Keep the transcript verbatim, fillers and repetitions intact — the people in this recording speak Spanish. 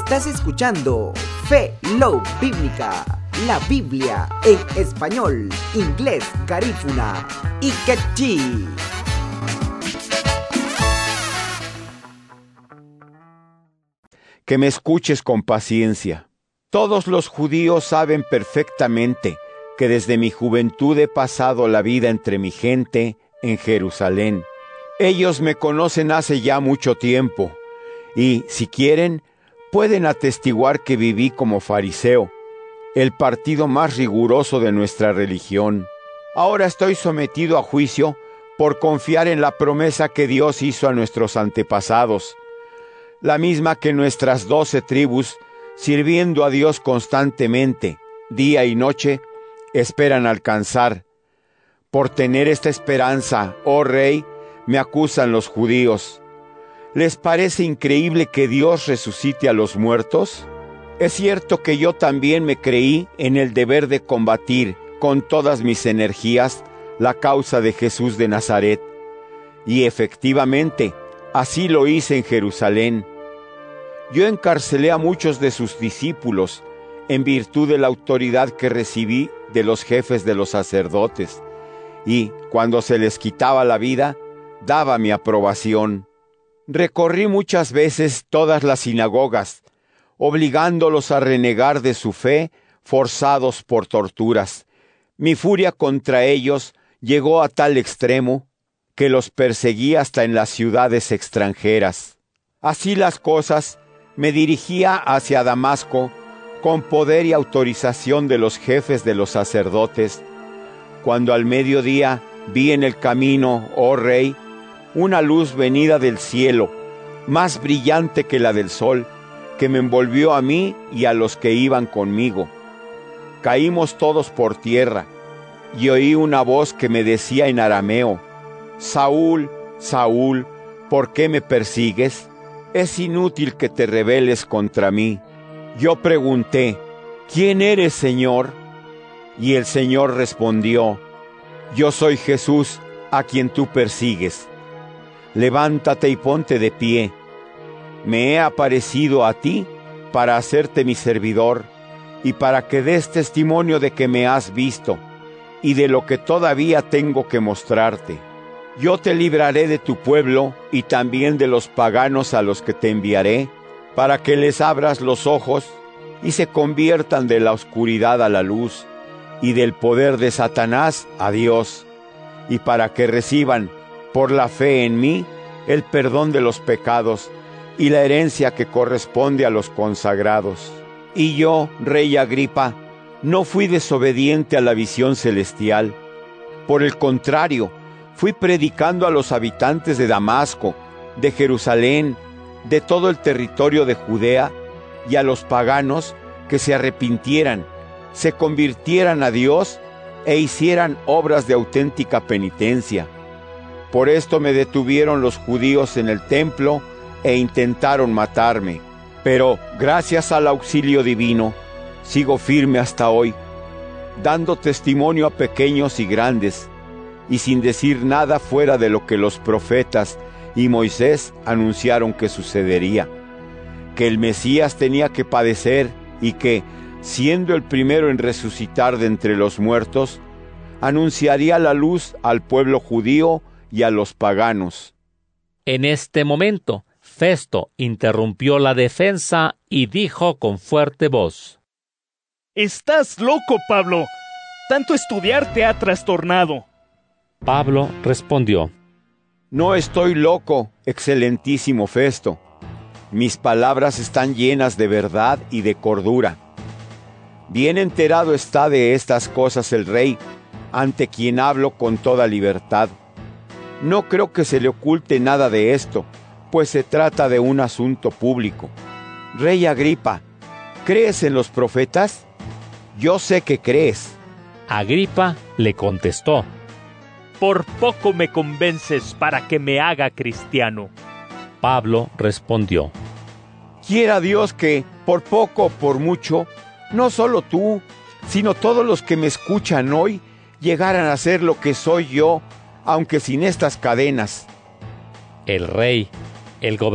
Estás escuchando Fe Love Bíblica, la Biblia en español, inglés, garífuna y quechí. Que me escuches con paciencia. Todos los judíos saben perfectamente que desde mi juventud he pasado la vida entre mi gente en Jerusalén. Ellos me conocen hace ya mucho tiempo y, si quieren, pueden atestiguar que viví como fariseo, el partido más riguroso de nuestra religión. Ahora estoy sometido a juicio por confiar en la promesa que Dios hizo a nuestros antepasados, la misma que nuestras doce tribus, sirviendo a Dios constantemente, día y noche, esperan alcanzar. Por tener esta esperanza, oh Rey, me acusan los judíos. ¿Les parece increíble que Dios resucite a los muertos? Es cierto que yo también me creí en el deber de combatir con todas mis energías la causa de Jesús de Nazaret. Y efectivamente, así lo hice en Jerusalén. Yo encarcelé a muchos de sus discípulos en virtud de la autoridad que recibí de los jefes de los sacerdotes, y cuando se les quitaba la vida, daba mi aprobación. Recorrí muchas veces todas las sinagogas, obligándolos a renegar de su fe, forzados por torturas. Mi furia contra ellos llegó a tal extremo que los perseguí hasta en las ciudades extranjeras. Así las cosas, me dirigía hacia Damasco con poder y autorización de los jefes de los sacerdotes, cuando al mediodía vi en el camino, oh Rey, una luz venida del cielo, más brillante que la del sol, que me envolvió a mí y a los que iban conmigo. Caímos todos por tierra, y oí una voz que me decía en arameo: Saúl, Saúl, ¿por qué me persigues? Es inútil que te rebeles contra mí. Yo pregunté: ¿quién eres, Señor? Y el Señor respondió: yo soy Jesús, a quien tú persigues. Levántate y ponte de pie. Me he aparecido a ti para hacerte mi servidor y para que des testimonio de que me has visto y de lo que todavía tengo que mostrarte. Yo te libraré de tu pueblo y también de los paganos a los que te enviaré, para que les abras los ojos y se conviertan de la oscuridad a la luz y del poder de Satanás a Dios, y para que reciban, por la fe en mí, el perdón de los pecados y la herencia que corresponde a los consagrados. Y yo, Rey Agripa, no fui desobediente a la visión celestial. Por el contrario, fui predicando a los habitantes de Damasco, de Jerusalén, de todo el territorio de Judea, y a los paganos que se arrepintieran, se convirtieran a Dios e hicieran obras de auténtica penitencia. Por esto me detuvieron los judíos en el templo e intentaron matarme. Pero, gracias al auxilio divino, sigo firme hasta hoy, dando testimonio a pequeños y grandes, y sin decir nada fuera de lo que los profetas y Moisés anunciaron que sucedería: que el Mesías tenía que padecer y que, siendo el primero en resucitar de entre los muertos, anunciaría la luz al pueblo judío y a los paganos. En este momento, Festo interrumpió la defensa y dijo con fuerte voz: ¡Estás loco, Pablo! Tanto estudiar te ha trastornado. Pablo respondió: No estoy loco, excelentísimo Festo. Mis palabras están llenas de verdad y de cordura. Bien enterado está de estas cosas el rey, ante quien hablo con toda libertad. No creo que se le oculte nada de esto, pues se trata de un asunto público. Rey Agripa, ¿crees en los profetas? Yo sé que crees. Agripa le contestó: por poco me convences para que me haga cristiano. Pablo respondió: quiera Dios que, por poco o por mucho, no solo tú, sino todos los que me escuchan hoy, llegaran a ser lo que soy yo, aunque sin estas cadenas. El rey, el gobernador,